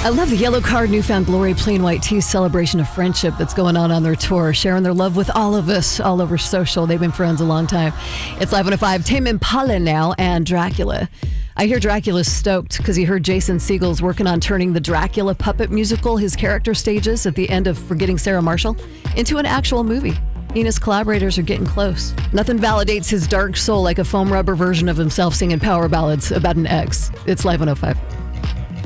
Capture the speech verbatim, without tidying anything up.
I love the Yellow Card, Newfound Glory, Plain White Tea celebration of friendship that's going on on their tour, sharing their love with all of us all over social. They've been friends a long time. It's Live one oh five. Tame Impala now and Dracula. I hear Dracula's stoked because he heard Jason Segel's working on turning the Dracula puppet musical, his character stages at the end of Forgetting Sarah Marshall, into an actual movie. He and his collaborators are getting close. Nothing validates his dark soul like a foam rubber version of himself singing power ballads about an ex. It's Live one oh five.